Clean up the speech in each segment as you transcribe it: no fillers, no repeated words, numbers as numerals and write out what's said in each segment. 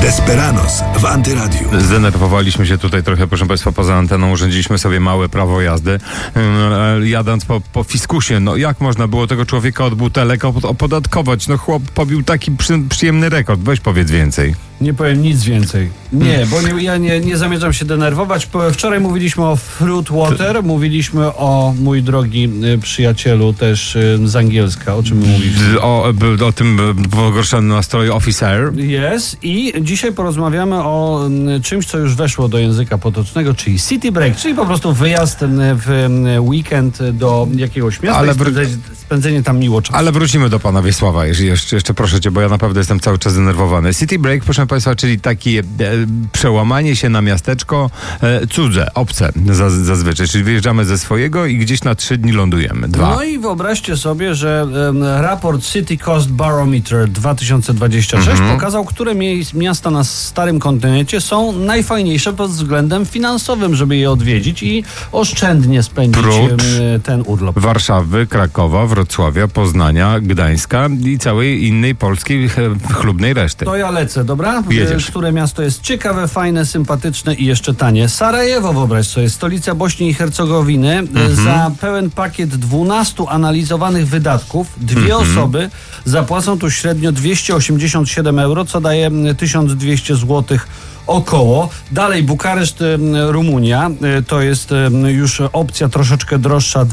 Desperados w Antyradiu. Zdenerwowaliśmy się tutaj trochę, proszę Państwa, poza anteną. Urządziliśmy sobie małe prawo jazdy. Jadąc po fiskusie, no jak można było tego człowieka od butelek opodatkować? No chłop pobił taki przyjemny rekord. Weź powiedz więcej. Nie powiem nic więcej. Nie, bo ja nie zamierzam się denerwować. Wczoraj mówiliśmy o fruit water, mówiliśmy o, mój drogi przyjacielu, też z angielska. O czym mówisz? O tym pogorszonym nastroju officer. Jest. I dzisiaj porozmawiamy o czymś, co już weszło do języka potocznego, czyli city break, czyli po prostu wyjazd w weekend do jakiegoś miasta, ale spędzenie tam miło czasu. Ale wrócimy do pana Wiesława, jeżeli jeszcze proszę cię, bo ja naprawdę jestem cały czas zdenerwowany. City break, proszę Państwa, czyli takie przełamanie się na miasteczko cudze, obce zazwyczaj, czyli wyjeżdżamy ze swojego i gdzieś na 3 dni lądujemy. No i wyobraźcie sobie, że raport City Cost Barometer 2026 pokazał, które miasta na starym kontynencie są najfajniejsze pod względem finansowym, żeby je odwiedzić i oszczędnie spędzić ten urlop. Warszawy, Krakowa, Wrocławia, Poznania, Gdańska i całej innej polskiej chlubnej reszty. To ja lecę, dobra? Jedziesz. Które miasto jest ciekawe, fajne, sympatyczne i jeszcze tanie? Sarajewo, wyobraź sobie, stolica Bośni i Hercegowiny. Za pełen pakiet 12 analizowanych wydatków 2 osoby zapłacą tu średnio 287 euro, co daje 1200 zł około. Dalej Bukareszt, Rumunia, to jest już opcja troszeczkę droższa,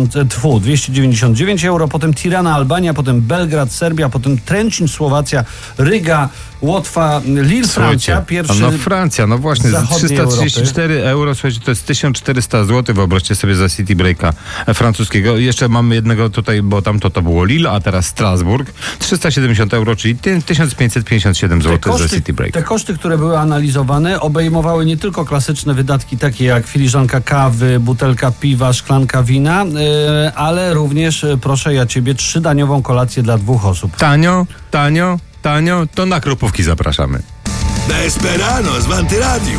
299 euro, potem Tirana, Albania, potem Belgrad, Serbia, potem Tręczyn, Słowacja, Ryga, Łotwa, Lille, Francja. Pierwszy no Francja, no właśnie, 334 euro, słuchajcie, to jest 1400 zł, wyobraźcie sobie za city breaka francuskiego. Jeszcze mamy jednego tutaj, bo tamto to było Lille, a teraz Strasburg, 370 euro, czyli 1557 zł za city break. Te koszty, które były analizowane, obejmowały nie tylko klasyczne wydatki takie jak filiżanka kawy, butelka piwa, szklanka wina, ale również, proszę ja ciebie, 3-daniową kolację dla 2 osób. Tanio, to na Krupówki zapraszamy. Desperados w Antyradiu.